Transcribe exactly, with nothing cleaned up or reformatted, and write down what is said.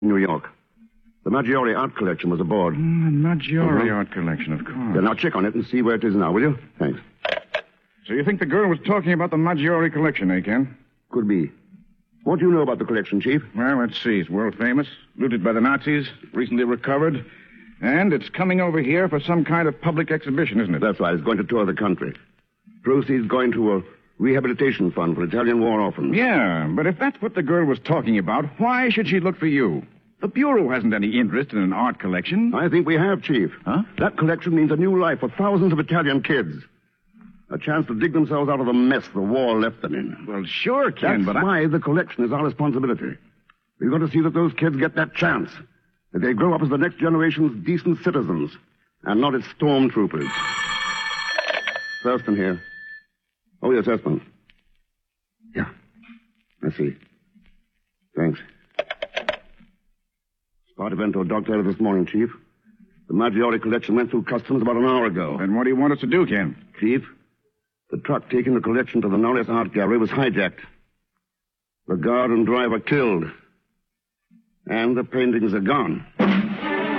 New York. The Maggiore art collection was aboard. Mm, the Maggiore Uh-huh. art collection, of course. Yeah, now check on it and see where it is now, will you? Thanks. So you think the girl was talking about the Maggiore collection, eh, Ken? Could be. What do you know about the collection, Chief? Well, let's see. It's world famous, looted by the Nazis, recently recovered, and it's coming over here for some kind of public exhibition, isn't it? That's right. It's going to tour the country. Proceeds going to a rehabilitation fund for Italian war orphans. Yeah, but if that's what the girl was talking about, why should she look for you? The Bureau hasn't any interest in an art collection. I think we have, Chief. Huh? That collection means a new life for thousands of Italian kids. A chance to dig themselves out of the mess the war left them in. Well, sure, Ken, That's but I... why the collection is our responsibility. We've got to see that those kids get that chance. That they grow up as the next generation's decent citizens and not as stormtroopers. Thurston here. Oh, yes, Esmond. Yeah. I see. Thanks. Spartivento docked out of this morning, Chief. The Maggiore collection went through customs about an hour ago. Then what do you want us to do, Ken? Chief, the truck taking the collection to the Norris Art Gallery was hijacked. The guard and driver killed. And the paintings are gone.